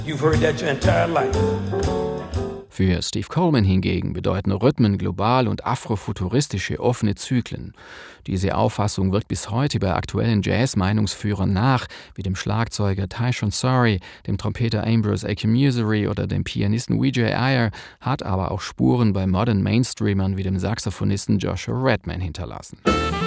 You've heard that your entire life. Für Steve Coleman hingegen bedeuten Rhythmen global und afrofuturistische offene Zyklen. Diese Auffassung wirkt bis heute bei aktuellen Jazz-Meinungsführern nach, wie dem Schlagzeuger Tyshon Sorry, dem Trompeter Ambrose Akinmusire oder dem Pianisten Vijay Iyer, hat aber auch Spuren bei Modern Mainstreamern wie dem Saxophonisten Joshua Redman hinterlassen.